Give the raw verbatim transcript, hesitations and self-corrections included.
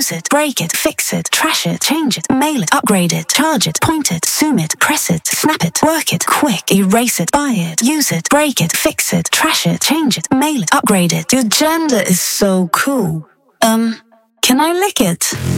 use it, break it, fix it, trash it, change it, mail it, upgrade it, charge it, point it, zoom it, press it, snap it, work it, quick, erase it, buy it, use it, break it, fix it, trash it, change it, mail it, upgrade it. Your gender is so cool. Um, can I lick it?